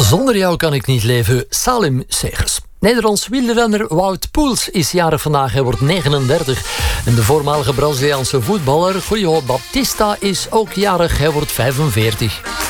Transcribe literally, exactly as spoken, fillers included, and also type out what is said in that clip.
Zonder jou kan ik niet leven, Salim Segers. Nederlands wielrenner Wout Poels is jarig vandaag, hij wordt negenendertig. En de voormalige Braziliaanse voetballer Julio Baptista is ook jarig, hij wordt vijfenveertig.